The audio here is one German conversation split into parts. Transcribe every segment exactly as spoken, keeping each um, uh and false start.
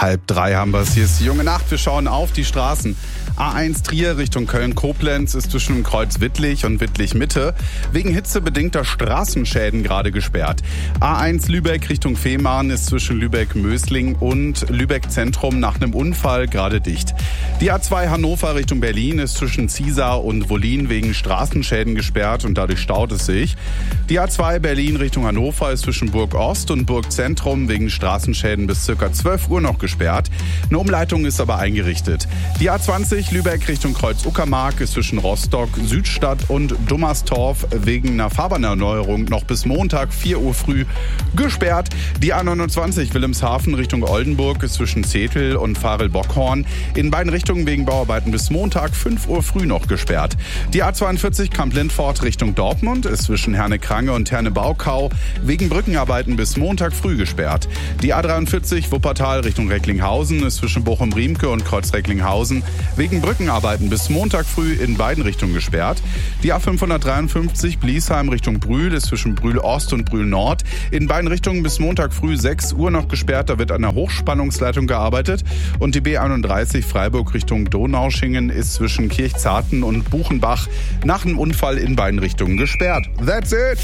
Halb drei haben wir es. Hier ist die junge Nacht. Wir schauen auf die Straßen. A eins Trier Richtung Köln-Koblenz ist zwischen dem Kreuz Wittlich und Wittlich-Mitte wegen hitzebedingter Straßenschäden gerade gesperrt. A eins Lübeck Richtung Fehmarn ist zwischen Lübeck-Mösling und Lübeck-Zentrum nach einem Unfall gerade dicht. Die A zwei Hannover Richtung Berlin ist zwischen Ziesar und Wollin wegen Straßenschäden gesperrt und dadurch staut es sich. Die A zwei Berlin Richtung Hannover ist zwischen Burg-Ost und Burg-Zentrum wegen Straßenschäden bis ca. zwölf Uhr noch gesperrt. Eine Umleitung ist aber eingerichtet. Die A zwanzig Lübeck Richtung Kreuz-Uckermark ist zwischen Rostock, Südstadt und Dummerstorf wegen einer Fahrbahnerneuerung noch bis Montag vier Uhr früh gesperrt. Die A neunundzwanzig Wilhelmshaven Richtung Oldenburg ist zwischen Zetel und Farel-Bockhorn in beiden Richtungen wegen Bauarbeiten bis Montag fünf Uhr früh noch gesperrt. Die A zweiundvierzig Kamp-Lindfort Richtung Dortmund ist zwischen Herne-Krange und Herne-Baukau wegen Brückenarbeiten bis Montag früh gesperrt. Die A dreiundvierzig Wuppertal Richtung Recklinghausen ist zwischen Bochum-Riemke und Kreuz-Recklinghausen wegen Brückenarbeiten bis Montag früh in beiden Richtungen gesperrt. Die A fünfhundertdreiundfünfzig Bliesheim Richtung Brühl ist zwischen Brühl Ost und Brühl Nord in beiden Richtungen bis Montag früh sechs Uhr noch gesperrt. Da wird an der Hochspannungsleitung gearbeitet. Und die B einunddreißig Freiburg Richtung Donaueschingen ist zwischen Kirchzarten und Buchenbach nach einem Unfall in beiden Richtungen gesperrt. That's it!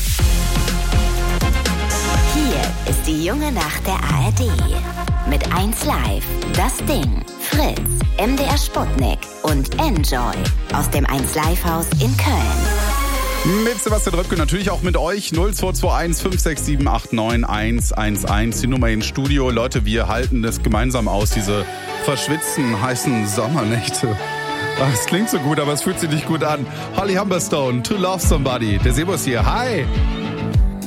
Hier ist die junge Nacht der A R D. Mit eins Live, Das Ding, Fritz, M D R Sputnik und Enjoy aus dem eins Live Haus in Köln. Mit Sebastian Röpke, natürlich auch mit euch. null zwei zwei eins fünf sechs sieben acht neun eins eins eins, die Nummer ins Studio. Leute, wir halten das gemeinsam aus, diese verschwitzten, heißen Sommernächte. Es klingt so gut, aber es fühlt sich nicht gut an. Holly Humberstone, To Love Somebody. Der Sebo ist hier. Hi!